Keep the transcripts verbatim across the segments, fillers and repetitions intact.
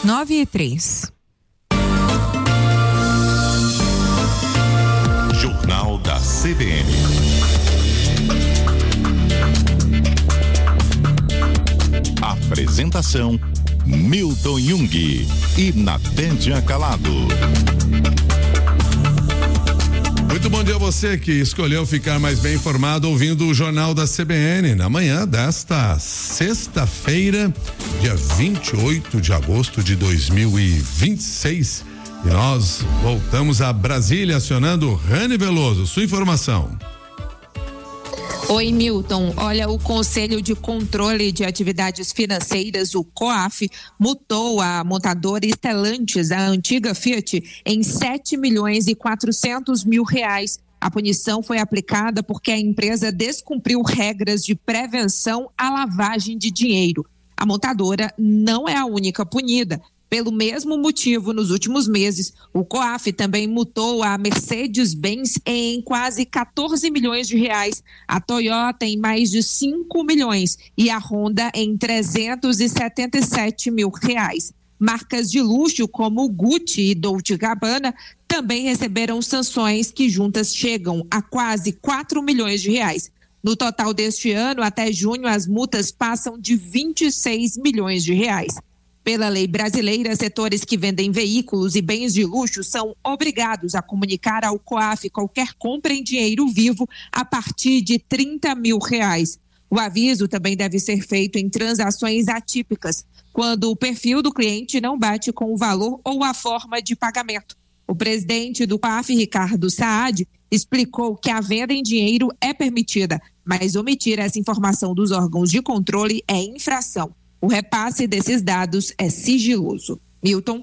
nove e três. Jornal da C B N. Apresentação: Milton Jung e Natédia Calado. Muito bom dia a você que escolheu ficar mais bem informado ouvindo o Jornal da C B N na manhã desta sexta-feira, dia vinte e oito de agosto de dois mil e vinte e seis. E nós voltamos a Brasília acionando Rani Veloso. Sua informação. Oi, Milton. Olha, o Conselho de Controle de Atividades Financeiras, o COAF, multou a montadora Stellantis, a antiga Fiat, em sete milhões e quatrocentos mil reais. A punição foi aplicada porque a empresa descumpriu regras de prevenção à lavagem de dinheiro. A montadora não é a única punida. Pelo mesmo motivo, nos últimos meses, o COAF também multou a Mercedes-Benz em quase quatorze milhões de reais, a Toyota em mais de cinco milhões e a Honda em trezentos e setenta e sete mil reais. Marcas de luxo como Gucci e Dolce and Gabbana também receberam sanções que juntas chegam a quase quatro milhões de reais. No total deste ano, até junho, as multas passam de vinte e seis milhões de reais. Pela lei brasileira, setores que vendem veículos e bens de luxo são obrigados a comunicar ao COAF qualquer compra em dinheiro vivo a partir de trinta mil reais. O aviso também deve ser feito em transações atípicas, quando o perfil do cliente não bate com o valor ou a forma de pagamento. O presidente do COAF, Ricardo Saad, explicou que a venda em dinheiro é permitida, mas omitir essa informação dos órgãos de controle é infração. O repasse desses dados é sigiloso. Milton.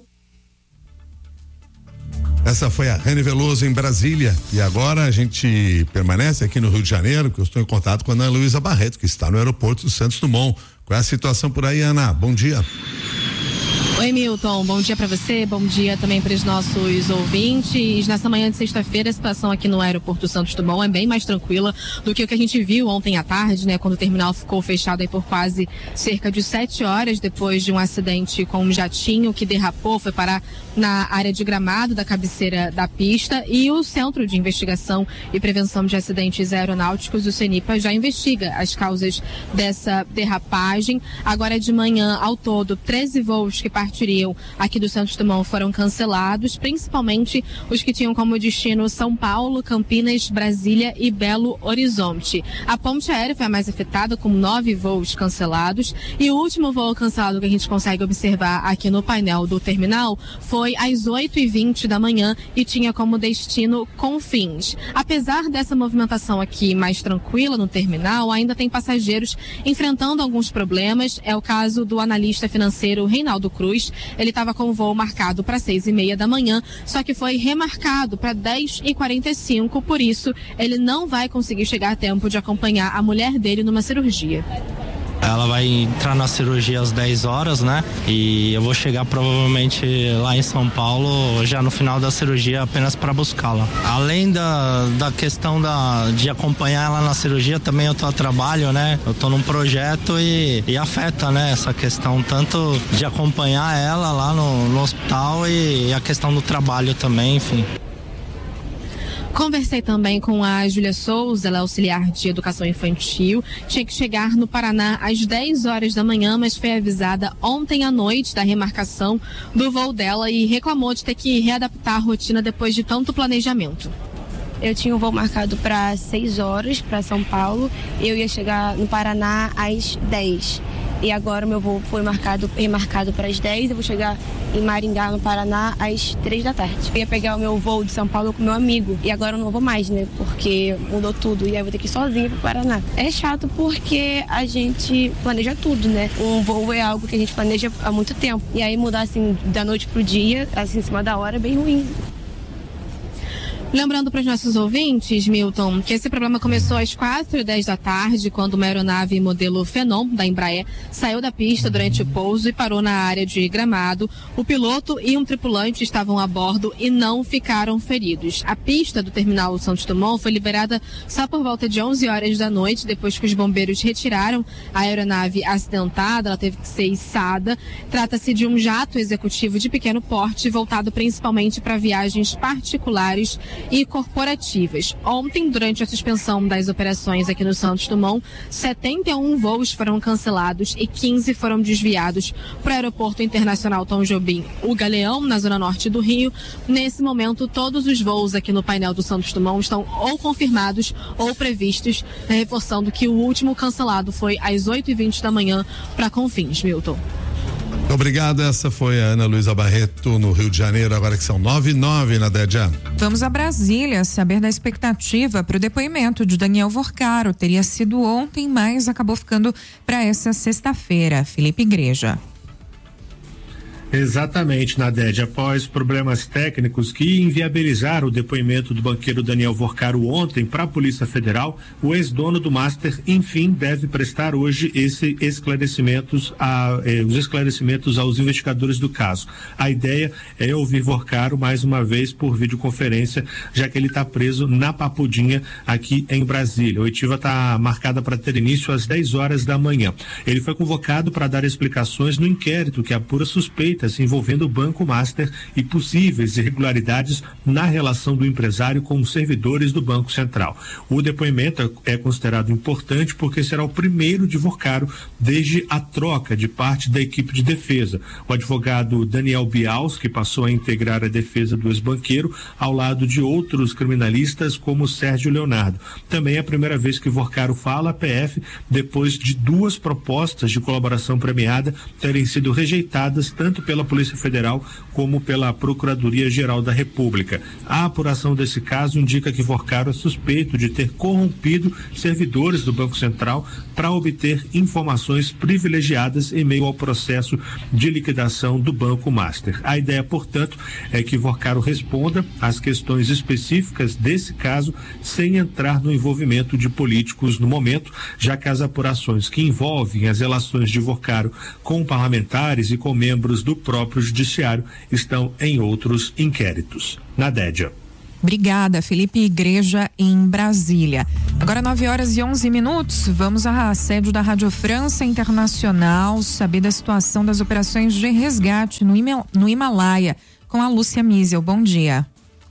Essa foi a Rani Veloso em Brasília. E agora a gente permanece aqui no Rio de Janeiro, que eu estou em contato com a Ana Luísa Barreto, que está no aeroporto do Santos Dumont. Qual é a situação por aí, Ana? Bom dia. Oi, Milton, bom dia para você, bom dia também para os nossos ouvintes. Nessa manhã de sexta-feira, a situação aqui no aeroporto Santos Dumont é bem mais tranquila do que o que a gente viu ontem à tarde, né, quando o terminal ficou fechado aí por quase cerca de sete horas depois de um acidente com um jatinho que derrapou, foi parar na área de gramado da cabeceira da pista, e o Centro de Investigação e Prevenção de Acidentes Aeronáuticos, o CENIPA, já investiga as causas dessa derrapagem. Agora de manhã, ao todo, treze voos que partiriam aqui do Santos Dumont foram cancelados, principalmente os que tinham como destino São Paulo, Campinas, Brasília e Belo Horizonte. A ponte aérea foi a mais afetada, com nove voos cancelados, e o último voo cancelado que a gente consegue observar aqui no painel do terminal foi às oito e vinte da manhã e tinha como destino Confins. Apesar dessa movimentação aqui mais tranquila no terminal, ainda tem passageiros enfrentando alguns problemas. É o caso do analista financeiro Reinaldo Cruz. Ele estava com o voo marcado para seis e meia da manhã, só que foi remarcado para dez e quarenta e cinco, por isso ele não vai conseguir chegar a tempo de acompanhar a mulher dele numa cirurgia. Ela vai entrar na cirurgia às dez horas, né? E eu vou chegar provavelmente lá em São Paulo já no final da cirurgia apenas para buscá-la. Além da, da questão da, de acompanhar ela na cirurgia, também eu tô a trabalho, né? Eu tô num projeto e, e afeta, né? Essa questão tanto de acompanhar ela lá no, no hospital e, e a questão do trabalho também, enfim. Conversei também com a Júlia Souza, ela é auxiliar de educação infantil, tinha que chegar no Paraná às dez horas da manhã, mas foi avisada ontem à noite da remarcação do voo dela e reclamou de ter que readaptar a rotina depois de tanto planejamento. Eu tinha um voo marcado para seis horas para São Paulo, eu ia chegar no Paraná às dez. E agora o meu voo foi marcado, remarcado para as dez, eu vou chegar em Maringá, no Paraná, às três da tarde. Eu ia pegar o meu voo de São Paulo com meu amigo, e agora eu não vou mais, né, porque mudou tudo, e aí eu vou ter que ir sozinha pro Paraná. É chato porque a gente planeja tudo, né? Um voo é algo que a gente planeja há muito tempo, e aí mudar assim da noite pro dia, assim, em cima da hora, é bem ruim. Lembrando para os nossos ouvintes, Milton, que esse problema começou às quatro e dez da tarde, quando uma aeronave modelo Phenom, da Embraer, saiu da pista durante o pouso e parou na área de Gramado. O piloto e um tripulante estavam a bordo e não ficaram feridos. A pista do terminal Santos Dumont foi liberada só por volta de onze horas da noite, depois que os bombeiros retiraram a aeronave acidentada. Ela teve que ser içada. Trata-se de um jato executivo de pequeno porte, voltado principalmente para viagens particulares e corporativas. Ontem, durante a suspensão das operações aqui no Santos Dumont, setenta e um voos foram cancelados e quinze foram desviados para o Aeroporto Internacional Tom Jobim, o Galeão, na zona norte do Rio. Nesse momento, todos os voos aqui no painel do Santos Dumont estão ou confirmados ou previstos, reforçando que o último cancelado foi às oito e vinte da manhã para Confins. Milton. Obrigado, essa foi a Ana Luísa Barreto no Rio de Janeiro, agora que são nove e nove na Dédia. Vamos a Brasília saber da expectativa para o depoimento de Daniel Vorcaro. Teria sido ontem, mas acabou ficando para essa sexta-feira. Felipe Igreja. Exatamente, Nadege. Após problemas técnicos que inviabilizaram o depoimento do banqueiro Daniel Vorcaro ontem para a Polícia Federal, o ex-dono do Master, enfim, deve prestar hoje esse esclarecimentos a, eh, os esclarecimentos aos investigadores do caso. A ideia é ouvir Vorcaro mais uma vez por videoconferência, já que ele está preso na Papudinha aqui em Brasília. A oitiva está marcada para ter início às dez horas da manhã. Ele foi convocado para dar explicações no inquérito que apura suspeitas envolvendo o Banco Master e possíveis irregularidades na relação do empresário com os servidores do Banco Central. O depoimento é considerado importante porque será o primeiro de Vorcaro desde a troca de parte da equipe de defesa. O advogado Daniel Bials, que passou a integrar a defesa do ex-banqueiro, ao lado de outros criminalistas como Sérgio Leonardo. Também é a primeira vez que Vorcaro fala à P F depois de duas propostas de colaboração premiada terem sido rejeitadas tanto pela pela Polícia Federal como pela Procuradoria-Geral da República. A apuração desse caso indica que Vorcaro é suspeito de ter corrompido servidores do Banco Central para obter informações privilegiadas em meio ao processo de liquidação do Banco Master. A ideia, portanto, é que Vorcaro responda às questões específicas desse caso sem entrar no envolvimento de políticos no momento, já que as apurações que envolvem as relações de Vorcaro com parlamentares e com membros do próprio judiciário estão em outros inquéritos. Na Dédia. Obrigada, Felipe Igreja, em Brasília. Agora nove horas e onze minutos, vamos à sede da Rádio França Internacional saber da situação das operações de resgate no, Hima, no Himalaia com a Lúcia Miesel. Bom dia.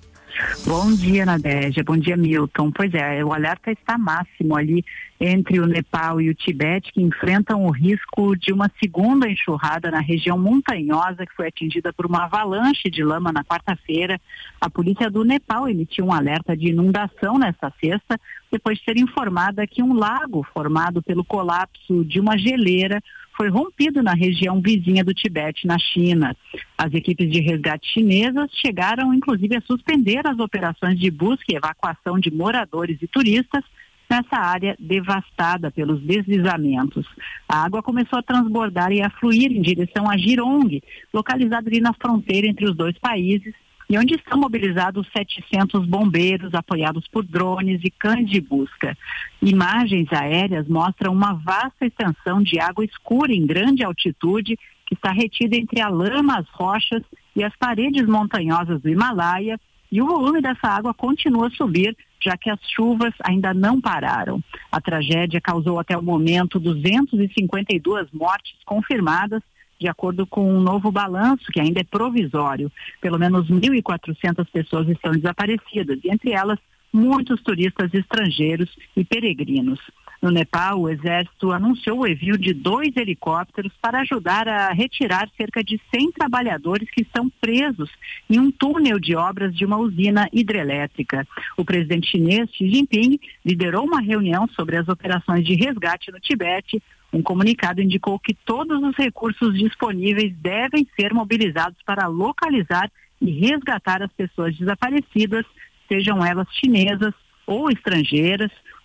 Bom dia, Nadégia. Bom dia, Milton. Pois é, o alerta está máximo ali entre o Nepal e o Tibete, que enfrentam o risco de uma segunda enxurrada na região montanhosa que foi atingida por uma avalanche de lama na quarta-feira. A polícia do Nepal emitiu um alerta de inundação nesta sexta, depois de ser informada que um lago formado pelo colapso de uma geleira foi rompido na região vizinha do Tibete, na China. As equipes de resgate chinesas chegaram, inclusive, a suspender as operações de busca e evacuação de moradores e turistas nessa área devastada pelos deslizamentos. A água começou a transbordar e a fluir em direção a Jirong, localizado ali na fronteira entre os dois países, e onde estão mobilizados setecentos bombeiros apoiados por drones e cães de busca. Imagens aéreas mostram uma vasta extensão de água escura em grande altitude que está retida entre a lama, as rochas e as paredes montanhosas do Himalaia, e o volume dessa água continua a subir, já que as chuvas ainda não pararam. A tragédia causou até o momento duzentas e cinquenta e duas mortes confirmadas, de acordo com um novo balanço, que ainda é provisório. Pelo menos mil e quatrocentas pessoas estão desaparecidas, e entre elas, muitos turistas estrangeiros e peregrinos. No Nepal, o Exército anunciou o envio de dois helicópteros para ajudar a retirar cerca de cem trabalhadores que estão presos em um túnel de obras de uma usina hidrelétrica. O presidente chinês Xi Jinping liderou uma reunião sobre as operações de resgate no Tibete. Um comunicado indicou que todos os recursos disponíveis devem ser mobilizados para localizar e resgatar as pessoas desaparecidas, sejam elas chinesas ou estrangeiras.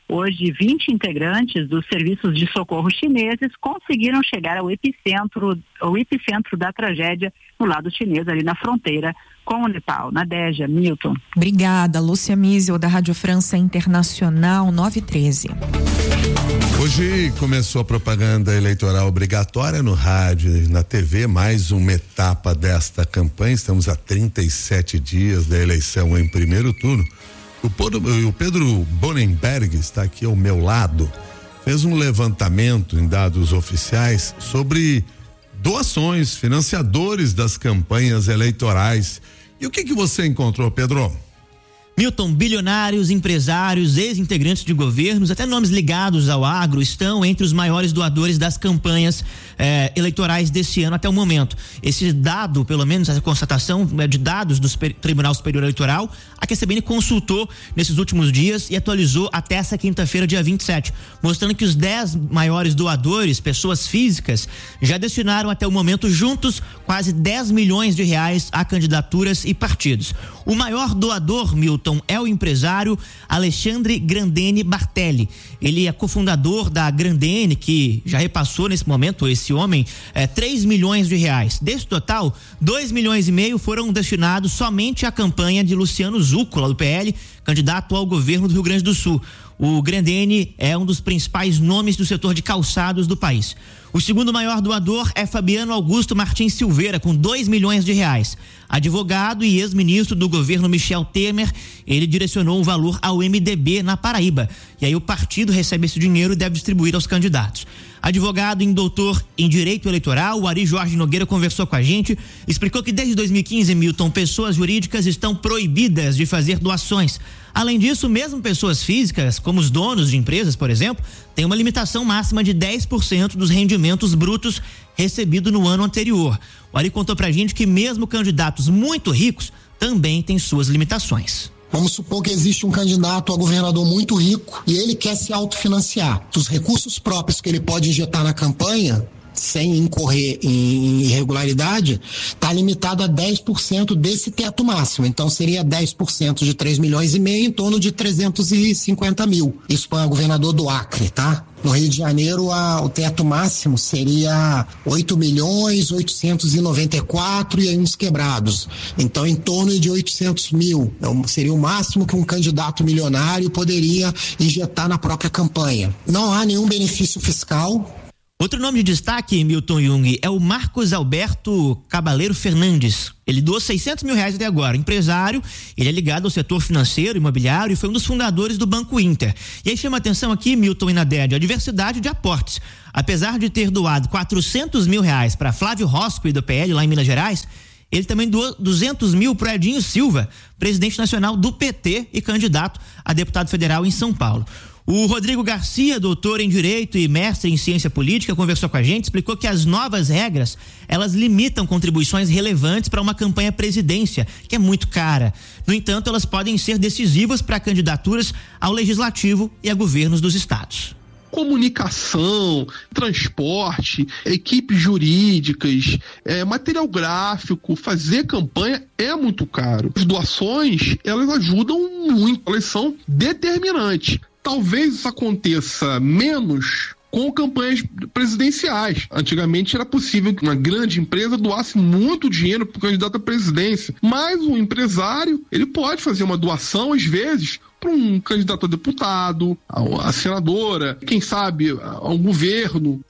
Hoje, vinte integrantes dos serviços de socorro chineses conseguiram chegar ao epicentro, ao epicentro da tragédia no lado chinês, ali na fronteira com o Nepal. Nadégia, Milton. Obrigada, Lúcia Miesel, da Rádio França Internacional, nove e treze. Hoje começou a propaganda eleitoral obrigatória no rádio e na T V, mais uma etapa desta campanha. Estamos a trinta e sete dias da eleição em primeiro turno. O Pedro, o Pedro Bonenberg está aqui ao meu lado, fez um levantamento em dados oficiais sobre doações, financiadores das campanhas eleitorais. E o que que você encontrou, Pedro? Milton, bilionários, empresários, ex-integrantes de governos, até nomes ligados ao agro, estão entre os maiores doadores das campanhas eh, eleitorais desse ano até o momento. Esse dado, pelo menos essa constatação é de dados do Super, Tribunal Superior Eleitoral, a que a C B N consultou nesses últimos dias e atualizou até essa quinta-feira, dia vinte e sete, mostrando que os dez maiores doadores, pessoas físicas, já destinaram até o momento juntos quase dez milhões de reais a candidaturas e partidos. O maior doador, Milton, é o empresário Alexandre Grandene Bartelli. Ele é cofundador da Grandene, que já repassou nesse momento, esse homem, é, três milhões de reais. Desse total, dois milhões e meio foram destinados somente à campanha de Luciano Zucco, lá do P L, candidato ao governo do Rio Grande do Sul. O Grandene é um dos principais nomes do setor de calçados do país. O segundo maior doador é Fabiano Augusto Martins Silveira, com dois milhões de reais. Advogado e ex-ministro do governo Michel Temer, ele direcionou o valor ao M D B na Paraíba. E aí o partido recebe esse dinheiro e deve distribuir aos candidatos. Advogado e doutor em Direito Eleitoral, o Ari Jorge Nogueira conversou com a gente, explicou que desde dois mil e quinze, Milton, pessoas jurídicas estão proibidas de fazer doações. Além disso, mesmo pessoas físicas, como os donos de empresas, por exemplo, têm uma limitação máxima de dez por cento dos rendimentos brutos recebidos no ano anterior. O Ari contou pra gente que mesmo candidatos muito ricos também têm suas limitações. Vamos supor que existe um candidato a governador muito rico e ele quer se autofinanciar. Dos recursos próprios que ele pode injetar na campanha, sem incorrer em irregularidade, está limitado a dez por cento desse teto máximo. Então seria dez por cento de três milhões e meio, em torno de trezentos e cinquenta mil. Isso para o governador do Acre, tá? No Rio de Janeiro, a, o teto máximo seria oito milhões oitocentos e noventa e quatro e aí uns quebrados. Então, em torno de oitocentos mil. Então, seria o máximo que um candidato milionário poderia injetar na própria campanha. Não há nenhum benefício fiscal. Outro nome de destaque, Milton Jung, é o Marcos Alberto Cabaleiro Fernandes. Ele doou seiscentos mil reais até agora. Empresário, ele é ligado ao setor financeiro, imobiliário e foi um dos fundadores do Banco Inter. E aí chama a atenção aqui, Milton e Nadégia, a diversidade de aportes. Apesar de ter doado quatrocentos mil reais para Flávio Roscoe do P L lá em Minas Gerais, ele também doou duzentos mil para Edinho Silva, presidente nacional do P T e candidato a deputado federal em São Paulo. O Rodrigo Garcia, doutor em Direito e mestre em Ciência Política, conversou com a gente, explicou que as novas regras, elas limitam contribuições relevantes para uma campanha à presidência, que é muito cara. No entanto, elas podem ser decisivas para candidaturas ao legislativo e a governos dos estados. Comunicação, transporte, equipes jurídicas, é, material gráfico, fazer campanha é muito caro. As doações, elas ajudam muito, elas são determinantes. Talvez isso aconteça menos com campanhas presidenciais. Antigamente era possível que uma grande empresa doasse muito dinheiro para o candidato à presidência, mas o empresário, ele pode fazer uma doação, às vezes, para um candidato a deputado, a, a senadora, quem sabe ao governo.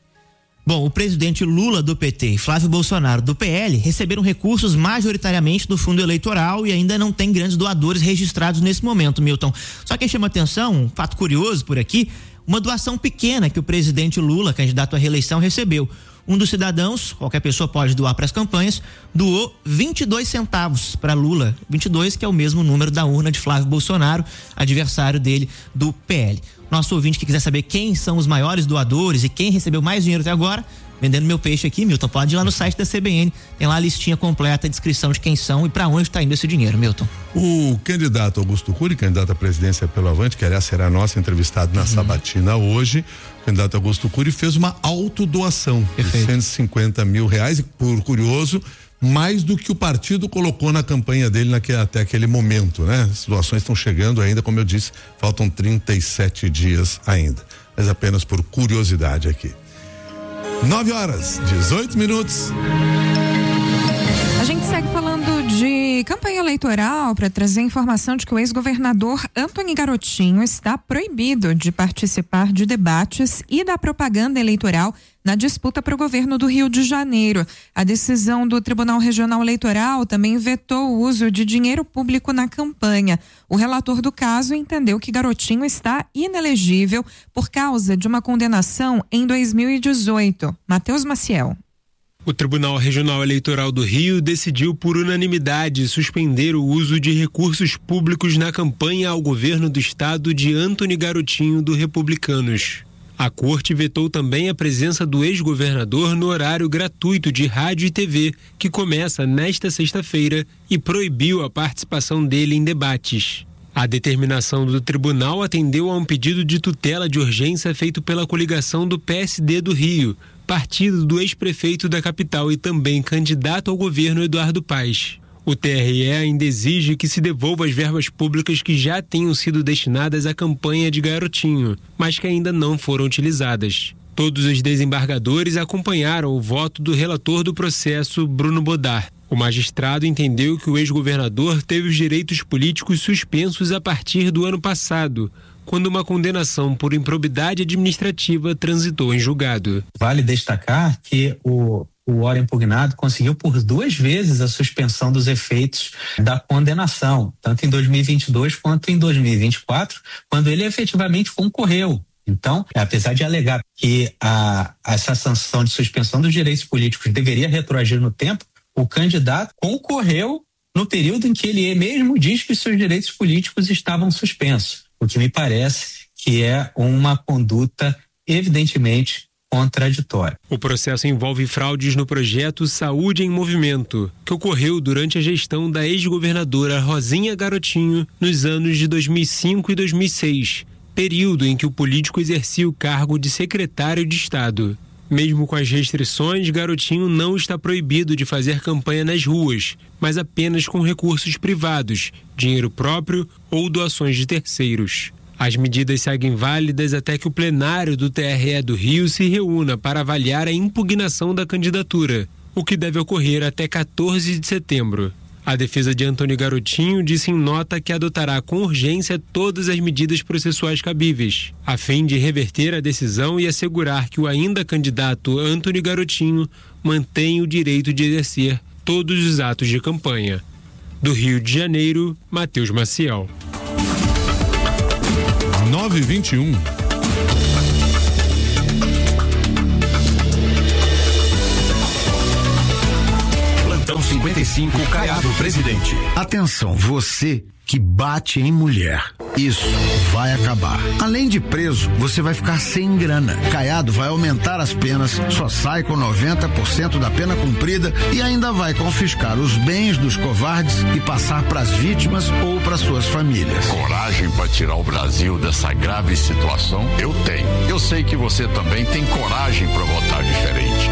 Bom, o presidente Lula do P T e Flávio Bolsonaro do P L receberam recursos majoritariamente do fundo eleitoral e ainda não tem grandes doadores registrados nesse momento, Milton. Só que chama atenção, um fato curioso por aqui, uma doação pequena que o presidente Lula, candidato à reeleição, recebeu. Um dos cidadãos, qualquer pessoa pode doar para as campanhas, doou vinte e dois centavos para Lula, vinte e dois que é o mesmo número da urna de Flávio Bolsonaro, adversário dele do P L. Nosso ouvinte que quiser saber quem são os maiores doadores e quem recebeu mais dinheiro até agora, vendendo meu peixe aqui, Milton, pode ir lá no site da C B N, tem lá a listinha completa, a descrição de quem são e para onde está indo esse dinheiro, Milton. O candidato Augusto Cury, candidato à presidência pelo Avante, que aliás será nosso entrevistado na uhum. sabatina hoje, o candidato Augusto Cury fez uma autodoação Perfeito. de cento e cinquenta mil reais, e por curioso, mais do que o partido colocou na campanha dele naquele, até aquele momento, né? As doações estão chegando ainda, como eu disse, faltam trinta e sete dias ainda, mas apenas por curiosidade aqui. nove horas, dezoito minutos. A gente segue falando de campanha eleitoral para trazer informação de que o ex-governador Antony Garotinho está proibido de participar de debates e da propaganda eleitoral na disputa para o governo do Rio de Janeiro. A decisão do Tribunal Regional Eleitoral também vetou o uso de dinheiro público na campanha. O relator do caso entendeu que Garotinho está inelegível por causa de uma condenação em dois mil e dezoito. Matheus Maciel. O Tribunal Regional Eleitoral do Rio decidiu por unanimidade suspender o uso de recursos públicos na campanha ao governo do estado de Antony Garotinho, do Republicanos. A corte vetou também a presença do ex-governador no horário gratuito de rádio e T V, que começa nesta sexta-feira, e proibiu a participação dele em debates. A determinação do tribunal atendeu a um pedido de tutela de urgência feito pela coligação do P S D do Rio, partido do ex-prefeito da capital e também candidato ao governo Eduardo Paes. O T R E ainda exige que se devolva as verbas públicas que já tenham sido destinadas à campanha de Garotinho, mas que ainda não foram utilizadas. Todos os desembargadores acompanharam o voto do relator do processo, Bruno Bodar. O magistrado entendeu que o ex-governador teve os direitos políticos suspensos a partir do ano passado, quando uma condenação por improbidade administrativa transitou em julgado. Vale destacar que o, o órgão impugnado conseguiu por duas vezes a suspensão dos efeitos da condenação, tanto em dois mil e vinte e dois quanto em dois mil e vinte e quatro, quando ele efetivamente concorreu. Então, apesar de alegar que a, essa sanção de suspensão dos direitos políticos deveria retroagir no tempo, o candidato concorreu no período em que ele mesmo diz que seus direitos políticos estavam suspensos, o que me parece que é uma conduta evidentemente contraditória. O processo envolve fraudes no projeto Saúde em Movimento, que ocorreu durante a gestão da ex-governadora Rosinha Garotinho nos anos de dois mil e cinco e dois mil e seis, período em que o político exercia o cargo de secretário de Estado. Mesmo com as restrições, Garotinho não está proibido de fazer campanha nas ruas, mas apenas com recursos privados, dinheiro próprio ou doações de terceiros. As medidas seguem válidas até que o plenário do T R E do Rio se reúna para avaliar a impugnação da candidatura, o que deve ocorrer até quatorze de setembro. A defesa de Antony Garotinho disse em nota que adotará com urgência todas as medidas processuais cabíveis, a fim de reverter a decisão e assegurar que o ainda candidato Antony Garotinho mantém o direito de exercer todos os atos de campanha. Do Rio de Janeiro, Matheus Maciel. nove e vinte e um. cinquenta e cinco Caiado Presidente. Atenção, você que bate em mulher. Isso vai acabar. Além de preso, você vai ficar sem grana. Caiado vai aumentar as penas, só sai com noventa por cento da pena cumprida e ainda vai confiscar os bens dos covardes e passar para as vítimas ou para suas famílias. Coragem para tirar o Brasil dessa grave situação? Eu tenho. Eu sei que você também tem coragem para votar diferente.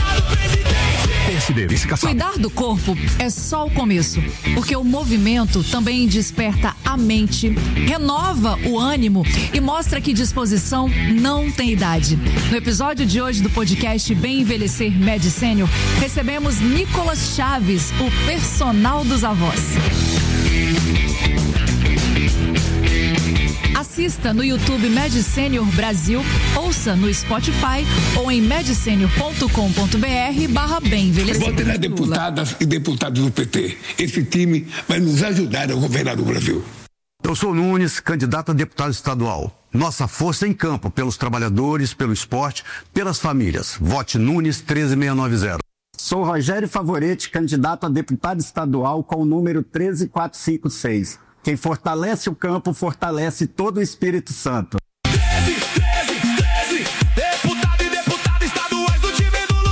Cuidar do corpo é só o começo, porque o movimento também desperta a mente, renova o ânimo e mostra que disposição não tem idade. No episódio de hoje do podcast Bem Envelhecer Med Senior, recebemos Nicolas Chaves, o personal dos avós. Assista no YouTube Med Senior Brasil, ouça no Spotify ou em medsenior ponto com ponto br barra bem envelhecer. Vote nas deputadas e deputados do P T. Esse time vai nos ajudar a governar o Brasil. Eu sou Nunes, candidato a deputado estadual. Nossa força em campo pelos trabalhadores, pelo esporte, pelas famílias. Vote Nunes treze seiscentos e noventa. Sou Rogério Favorete, candidato a deputado estadual com o número treze quatrocentos e cinquenta e seis. Quem fortalece o campo, fortalece todo o Espírito Santo. treze, treze, treze, deputado e deputada estaduais do time do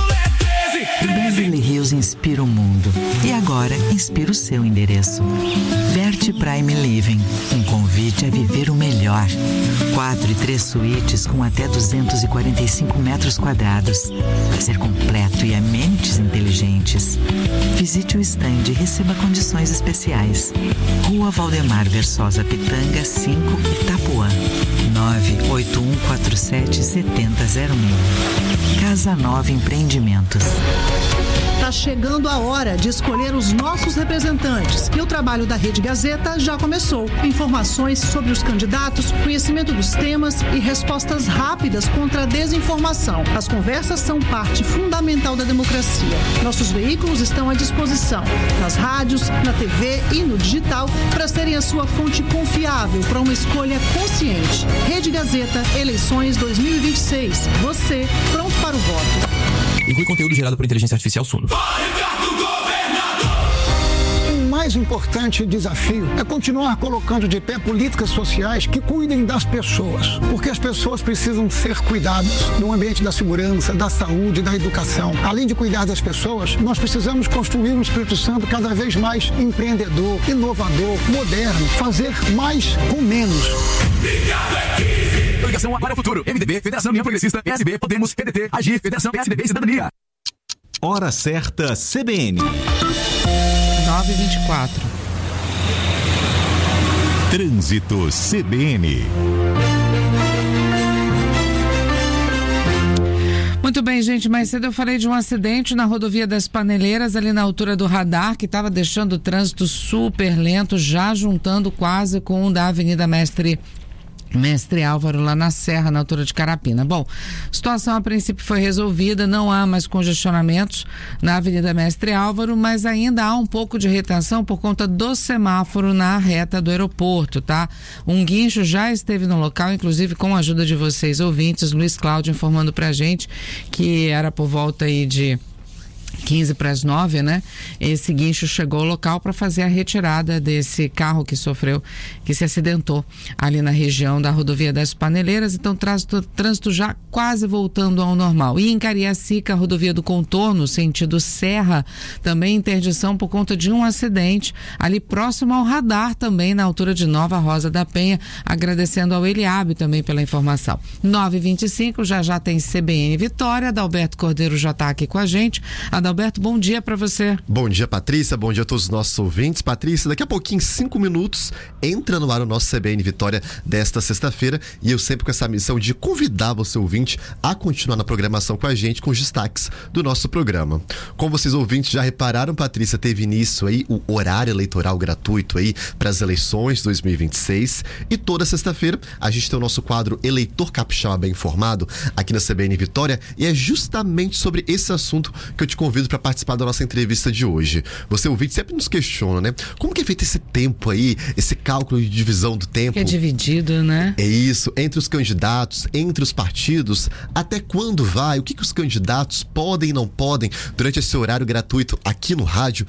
Deus inspira o mundo e agora inspira o seu endereço. Verte Prime Living, um convite a viver o melhor. Quatro e três suítes com até duzentos e quarenta e cinco metros quadrados. Lazer completo e amenities inteligentes. Visite o stand e receba condições especiais. Rua Valdemar Versosa Pitanga, cinco, Itapuã. nove oito um quatro sete sete zero zero seis. Casa Nova Empreendimentos. Está chegando a hora de escolher os nossos representantes e o trabalho da Rede Gazeta já começou. Informações sobre os candidatos, conhecimento dos temas e respostas rápidas contra a desinformação. As conversas são parte fundamental da democracia. Nossos veículos estão à disposição, nas rádios, na T V e no digital, para serem a sua fonte confiável para uma escolha consciente. Rede Gazeta, eleições dois mil e vinte e seis. Você, pronto para o voto. Inclui conteúdo gerado por inteligência artificial Suno. O mais importante desafio é continuar colocando de pé políticas sociais que cuidem das pessoas, porque as pessoas precisam ser cuidadas no ambiente da segurança, da saúde, da educação. Além de cuidar das pessoas, nós precisamos construir um Espírito Santo cada vez mais empreendedor, inovador, moderno, fazer mais com menos. Coligação Agora é o Futuro. M D B, Federação União Progressista, P S B, Podemos, P D T, Agir, Federação P S D B e Cidadania. Hora certa C B N. nove e vinte e quatro. Trânsito C B N. Muito bem, gente, mais cedo eu falei de um acidente na rodovia das Paneleiras, ali na altura do radar, que estava deixando o trânsito super lento, já juntando quase com o da Avenida Mestre Mestre Álvaro, lá na Serra, na altura de Carapina. Bom, a situação a princípio foi resolvida, não há mais congestionamentos na Avenida Mestre Álvaro, mas ainda há um pouco de retenção por conta do semáforo na reta do aeroporto, tá? Um guincho já esteve no local, inclusive com a ajuda de vocês, ouvintes, Luiz Cláudio informando pra gente que era por volta aí de quinze para as nove, né? Esse guincho chegou ao local para fazer a retirada desse carro que sofreu, que se acidentou ali na região da rodovia das Paneleiras. Então, trânsito, trânsito já quase voltando ao normal. E em Cariacica, a rodovia do Contorno, sentido Serra, também interdição por conta de um acidente ali próximo ao radar, também na altura de Nova Rosa da Penha. Agradecendo ao Eliabe também pela informação. nove e vinte e cinco, já já tem C B N Vitória. Adalberto Cordeiro já está aqui com a gente. Adalberto, bom dia para você. Bom dia, Patrícia, bom dia a todos os nossos ouvintes. Patrícia, daqui a pouquinho, cinco minutos, entra no ar o nosso C B N Vitória desta sexta-feira, e eu sempre com essa missão de convidar você, ouvinte, a continuar na programação com a gente, com os destaques do nosso programa. Como vocês, ouvintes, já repararam, Patrícia, teve início aí o horário eleitoral gratuito aí para as eleições dois mil e vinte e seis, e toda sexta-feira a gente tem o nosso quadro Eleitor Capixaba Bem Informado aqui na C B N Vitória, e é justamente sobre esse assunto que eu te convido para participar da nossa entrevista de hoje. Você, ouvinte, sempre nos questiona, né? Como que é feito esse tempo aí, esse cálculo de divisão do tempo? Que é dividido, né? É isso, entre os candidatos, entre os partidos, até quando vai, o que que os candidatos podem e não podem durante esse horário gratuito aqui no rádio